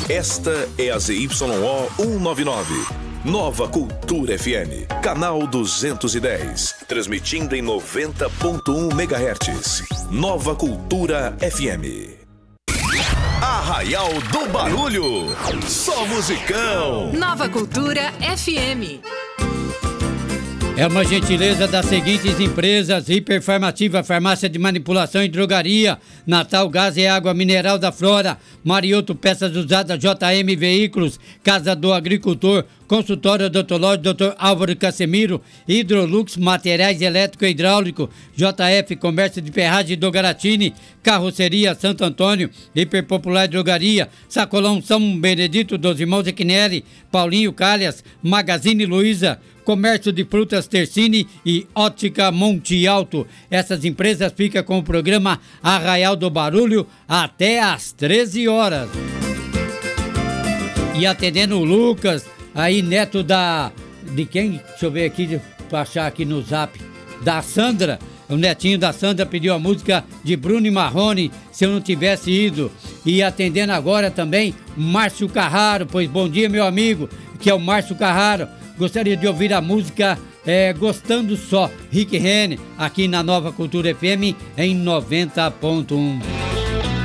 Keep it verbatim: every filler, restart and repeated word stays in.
Esta é a Z Y O cento e noventa e nove. Nova Cultura F M, canal duzentos e dez, transmitindo em noventa ponto um megahertz. Nova Cultura F M. Arraial do Barulho, só musicão. Nova Cultura F M. É uma gentileza das seguintes empresas: Hiperfarmativa, farmácia de manipulação e drogaria, Natal Gás e Água Mineral da Flora, Marioto Peças Usadas, J M Veículos, Casa do Agricultor, Consultório odontológico doutor Álvaro Casemiro, Hidrolux Materiais Elétrico e Hidráulico, J F Comércio de Ferragem do Garatini, Carroceria Santo Antônio, Hiperpopular Drogaria, Sacolão São Benedito dos Irmãos Equinelli, Paulinho Calhas, Magazine Luiza, Comércio de Frutas Tercini e Ótica Monte Alto. Essas empresas ficam com o programa Arraial do Barulho até às treze horas. E atendendo o Lucas, aí neto da... de quem? Deixa eu ver aqui, pra achar aqui no zap. Da Sandra. O netinho da Sandra pediu a música de Bruno e Marrone, Se Eu Não Tivesse Ido. E atendendo agora também Márcio Carraro, pois bom dia, meu amigo, que é o Márcio Carraro. Gostaria de ouvir a música é, Gostando Só, Rick Renner, aqui na Nova Cultura F M em noventa ponto um.